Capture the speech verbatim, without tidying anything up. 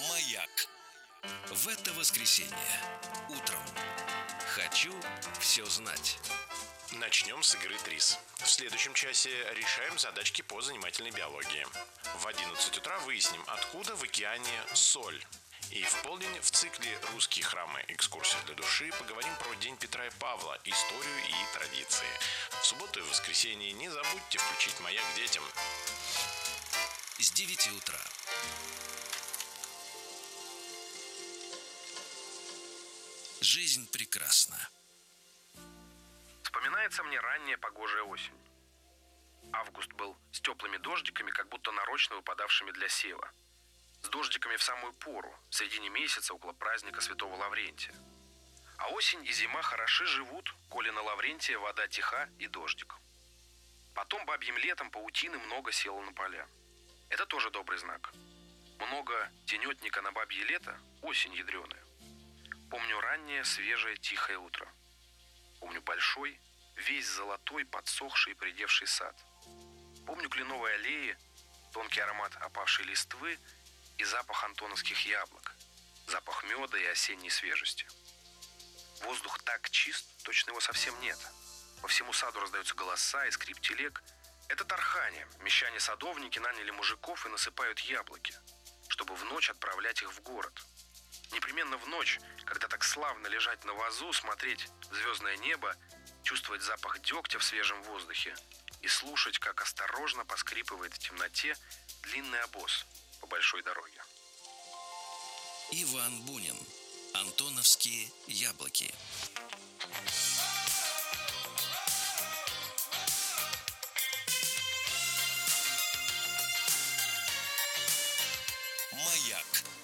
Маяк. В это воскресенье утром хочу все знать. Начнем с игры ТРИС. В следующем часе решаем задачки по занимательной биологии. В одиннадцать утра выясним, откуда в океане соль. И в полдень в цикле «Русские храмы. Экскурсия для души» поговорим про День Петра и Павла, историю и традиции. В субботу и воскресенье не забудьте включить «Маяк» детям. С девяти утра. Жизнь прекрасна. Вспоминается мне ранняя погожая осень. Август был с теплыми дождиками, как будто нарочно выпадавшими для сева. С дождиками в самую пору, в середине месяца, около праздника Святого Лаврентия. А осень и зима хороши живут, коли на Лаврентия вода тиха и дождик. Потом бабьим летом паутины много село на поля. Это тоже добрый знак. Много тенетника на бабье лето – осень ядреная. Помню раннее, свежее, тихое утро. Помню большой, весь золотой, подсохший и придевший сад. Помню кленовые аллеи, тонкий аромат опавшей листвы и запах антоновских яблок, запах меда и осенней свежести. Воздух так чист, точно его совсем нет. По всему саду раздаются голоса и скрип телег. Это тархане, мещане-садовники наняли мужиков и насыпают яблоки, чтобы в ночь отправлять их в город. Непременно в ночь, когда так славно лежать на вазу, смотреть в звездное небо, чувствовать запах дегтя в свежем воздухе и слушать, как осторожно поскрипывает в темноте длинный обоз по большой дороге. Иван Бунин. Антоновские яблоки. Маяк.